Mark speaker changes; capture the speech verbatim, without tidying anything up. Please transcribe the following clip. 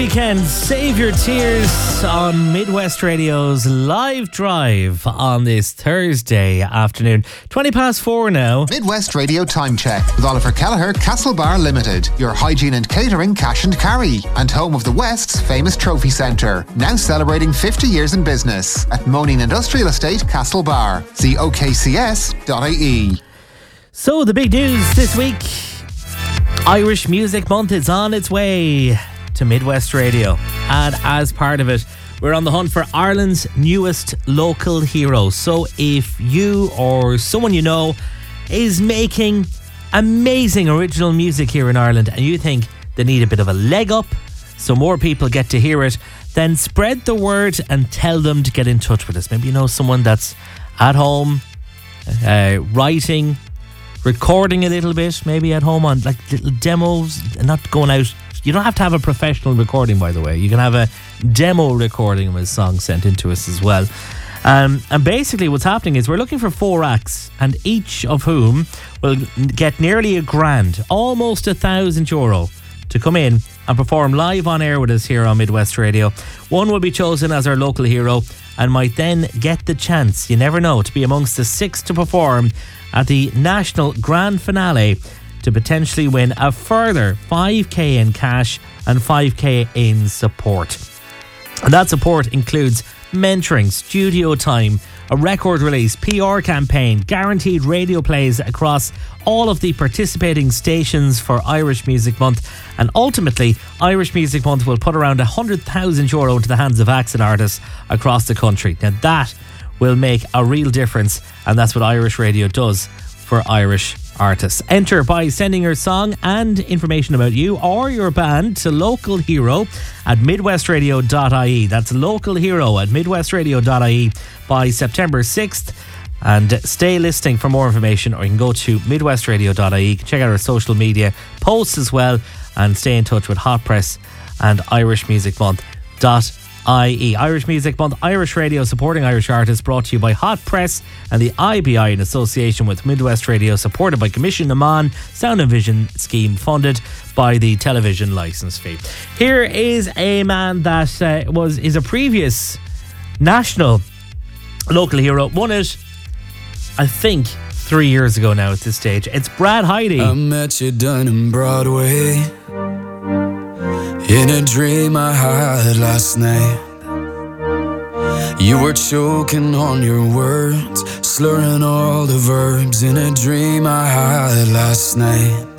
Speaker 1: weekend. Save your tears on Midwest Radio's live drive on this Thursday afternoon. twenty past four now.
Speaker 2: Midwest Radio Time Check with Oliver Kelleher, Castlebar Limited. Your hygiene and catering cash and carry. And home of the West's famous trophy centre. Now celebrating fifty years in business. At Moaning Industrial Estate, Castlebar. See O K C S dot I E.
Speaker 1: So the big news this week. Irish Music Month is on its way to Midwest Radio, and as part of it we're on the hunt for Ireland's newest local hero. So if you or someone you know is making amazing original music here in Ireland and you think they need a bit of a leg up so more people get to hear it, then spread the word and tell them to get in touch with us. Maybe you know someone that's at home uh, writing, recording a little bit, maybe at home on like little demos, and not going out. You don't have to have a professional recording, by the way. You can have a demo recording of a song sent into us as well. Um, and basically what's happening is we're looking for four acts, and each of whom will get nearly a grand, almost a thousand euro, to come in and perform live on air with us here on Midwest Radio. One will be chosen as our local hero and might then get the chance, you never know, to be amongst the six to perform at the national grand finale to potentially win a further five k in cash and five k in support. And that support includes mentoring, studio time, a record release, P R campaign, guaranteed radio plays across all of the participating stations for Irish Music Month, and ultimately Irish Music Month will put around one hundred thousand euro into the hands of acts and artists across the country. Now that will make a real difference, and that's what Irish Radio does for Irish artists. Enter by sending your song and information about you or your band to local hero at midwest radio dot I E. That's local hero at midwest radio dot I E by September sixth. And stay listening for more information, or you can go to midwest radio dot I E. Check out our social media posts as well, and stay in touch with Hot Press and Irish Music Month dot I E. Irish Music Month, Irish Radio supporting Irish artists, brought to you by Hot Press and the I B I in association with Midwest Radio, supported by Commission Amman Sound and Vision Scheme, funded by the television licence fee. Here is a man that uh, was is a previous national local hero. Won it, I think, three years ago now at this stage. It's Brad Heidi.
Speaker 3: I met you down in Broadway in a dream I had last night. You were choking on your words, slurring all the verbs in a dream I had last night.